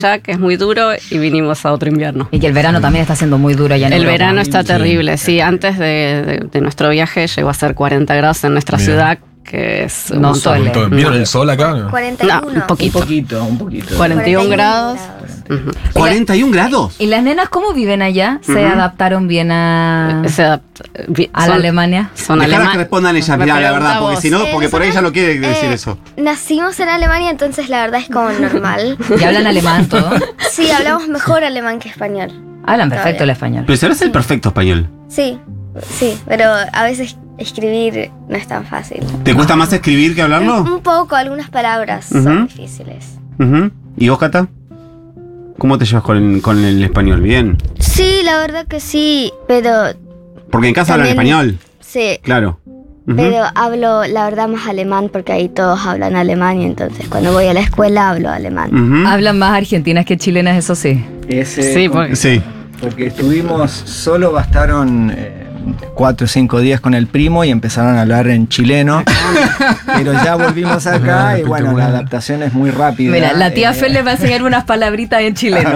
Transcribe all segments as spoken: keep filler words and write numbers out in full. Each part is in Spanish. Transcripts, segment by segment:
ya que es muy duro y vinimos a otro invierno. Y que el verano también está siendo muy duro ya en El Europa. verano está terrible, sí. Antes de, de, de nuestro viaje llegó a ser cuarenta grados en nuestra Bien. ciudad, que es un No montón. suele. ¿Vieron el sol acá? No. cuarenta y uno. No, un Un poquito. poquito, un poquito. cuarenta y uno grados. grados. ¿cuarenta y un grados? ¿Y las nenas cómo viven allá? ¿Se Ujú. adaptaron bien a, Se adapta- vi- a la son- Alemania? Son Dejarlas alemanes. que respondan ellas, Me mirá, la pregunta verdad, porque vos. si no, Eh, porque por ahí ella no quiere decir Eh, eso. Nacimos en Alemania, entonces la verdad es como normal. ¿Y hablan alemán todo? Sí, hablamos mejor alemán que español. Hablan perfecto el español. Pero sabes el perfecto español. Sí, sí, pero a veces escribir no es tan fácil. ¿Te cuesta más escribir que hablarlo? Un poco, algunas palabras Ujú. son difíciles. Ujú. ¿Y vos, Cata? ¿Cómo te llevas con, con el español? ¿Bien? Sí, la verdad que sí, pero Porque en casa hablan También- español, sí, claro. Ujú. pero hablo la verdad más alemán porque ahí todos hablan alemán y entonces cuando voy a la escuela hablo alemán. Ujú. Hablan más argentinas que chilenas, eso sí. Ese, Sí, porque Sí. Porque estuvimos, solo bastaron eh, cuatro o cinco días con el primo y empezaron a hablar en chileno. Pero ya volvimos acá Ah, y bueno, la espectacular. adaptación es muy rápida. Mira, la tía eh, Fel les va a enseñar unas palabritas en chileno.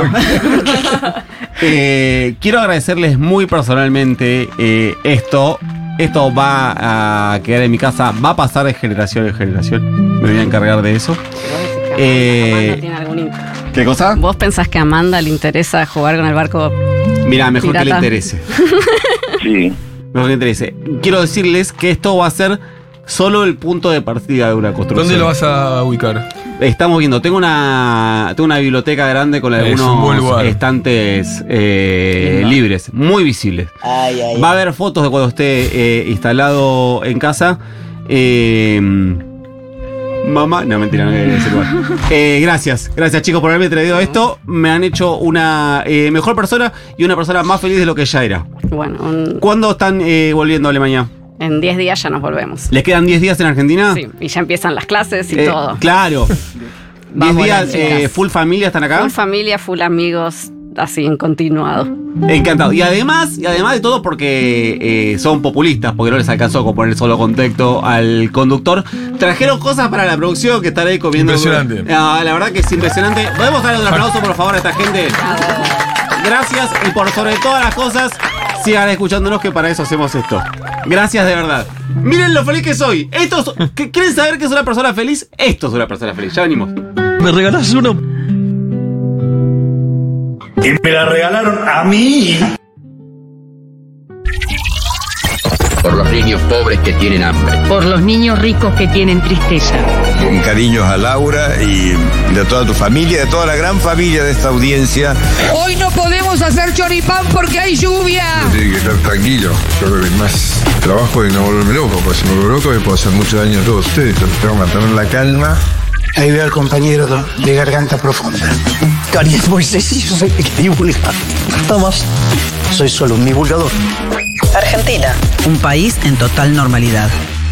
Eh, quiero agradecerles muy personalmente eh, esto. Esto va a quedar en mi casa, va a pasar de generación en generación. Me voy a encargar de eso. Eh, Amanda tiene algún in- ¿Qué cosa? ¿Vos pensás que a Amanda le interesa jugar con el barco? Mira, mejor que le Pirata. interese. Sí. Mejor que le interese. Quiero decirles que esto va a ser solo el punto de partida de una construcción. ¿Dónde lo vas a ubicar? Estamos viendo, tengo una, tengo una biblioteca grande con Es un buen algunos lugar. estantes eh, Lindo. libres, muy visibles. Ay, ay, Va a haber fotos de cuando esté eh, instalado en casa. Eh, mamá, no mentira, no voy a decir igual. Eh, gracias, gracias chicos por haberme traído esto. Me han hecho una eh, mejor persona y una persona más feliz de lo que ya era. Bueno, un- ¿Cuándo están eh, volviendo a Alemania? en diez días ya nos volvemos. ¿Les quedan diez días en Argentina? Sí, y ya empiezan las clases y Eh, todo. Claro. diez Vamos, días, las chicas. eh, full familia están acá. Full familia, full amigos, así en continuado. Encantado. Y además, y además de todo porque eh, son populistas, porque no les alcanzó con poner solo contexto al conductor, trajeron cosas para la producción que están ahí comiendo. Impresionante. Ah, la verdad que es impresionante. ¿Podemos darle un aplauso, por favor, a esta gente? Gracias y por sobre todas las cosas, sigan escuchándonos que para eso hacemos esto. Gracias de verdad. Miren lo feliz que soy. Estos, ¿qué- ¿Quieren saber que es una persona feliz? Esto es una persona feliz. Ya venimos. ¿Me regalás uno? Y me la regalaron a mí. Por los niños pobres que tienen hambre. Por los niños ricos que tienen tristeza. Con cariños a Laura y de toda tu familia, de toda la gran familia de esta audiencia. Hoy no podemos hacer choripán porque hay lluvia. Tiene que estar tranquilo. Yo creo que más trabajo de no volverme loco, porque si me vuelvo loco me puedo hacer mucho daño a todos ustedes. Entonces tengo que mantener la calma. Ahí veo al compañero de garganta profunda. Cari es Moisés y yo soy el que divulga. Tomás, soy solo un divulgador. Argentina. Un país en total normalidad.